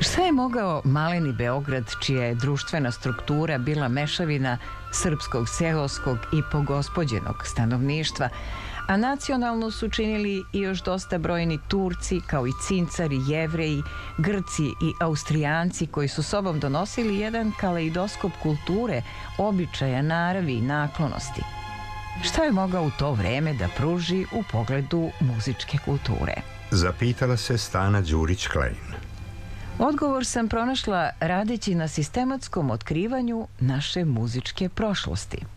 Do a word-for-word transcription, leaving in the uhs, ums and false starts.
Šta je mogao maleni Beograd, čija je društvena struktura bila mešavina srpskog, seoskog i pogospođenog stanovništva, a nacionalno su činili i još dosta brojni Turci, kao i Cincari, Jevreji, Grci i Austrijanci, koji su sobom donosili jedan kaleidoskop kulture, običaja, naravi i naklonosti. Šta je mogao u to vreme da pruži u pogledu muzičke kulture? Zapitala se Stana Đurić-Klein. Odgovor sam pronašla radeći na sistematskom otkrivanju naše muzičke prošlosti.